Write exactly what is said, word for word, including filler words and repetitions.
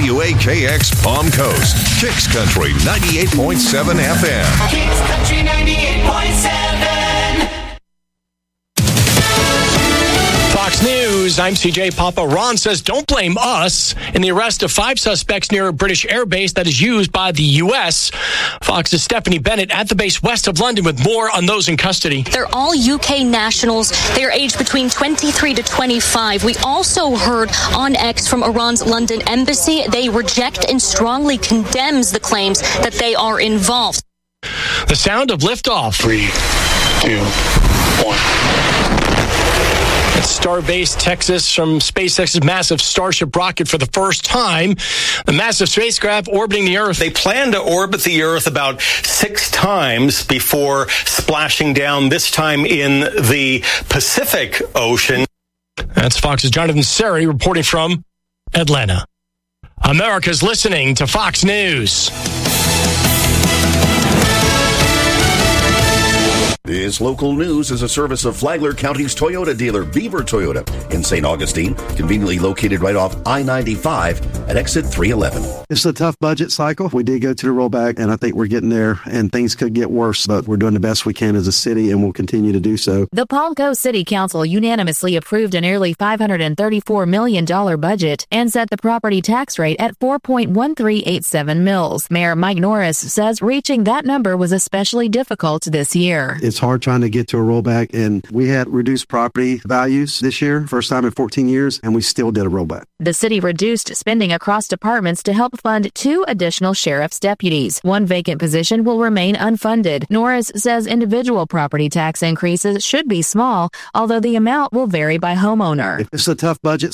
W A K X Palm Coast, Kicks Country ninety-eight point seven F M. Kicks Country ninety-eight point seven. Fox News, I'm C J Papa. Ron says don't blame us in the arrest of five suspects near a British air base that is used by the U S. Fox's Stephanie Bennett at the base west of London with more on those in custody. They're all U K nationals. They are aged between twenty-three to twenty-five. We also heard on X from Iran's London embassy. They reject and strongly condemns the claims that they are involved. The sound of liftoff. Three, two, one. At Starbase, Texas, from SpaceX's massive Starship rocket for the first time. The massive spacecraft orbiting the Earth. They plan to orbit the Earth about six times before splashing down, this time in the Pacific Ocean. That's Fox's Jonathan Seri reporting from Atlanta. America's listening to Fox News. This local news is a service of Flagler County's Toyota dealer, Beaver Toyota, in Saint Augustine, conveniently located right off I ninety-five at exit three eleven. It's a tough budget cycle. We did go to the rollback, and I think we're getting there, and things could get worse, but we're doing the best we can as a city, and we'll continue to do so. The Palm Coast City Council unanimously approved a nearly five hundred thirty-four million dollars budget and set the property tax rate at four point one three eight seven mils. Mayor Mike Norris says reaching that number was especially difficult this year. It's hard trying to get to a rollback, and we had reduced property values this year, first time in fourteen years, and we still did a rollback. The city reduced spending across departments to help fund two additional sheriff's deputies. One vacant position will remain unfunded. Norris says individual property tax increases should be small, although the amount will vary by homeowner. It's a tough budget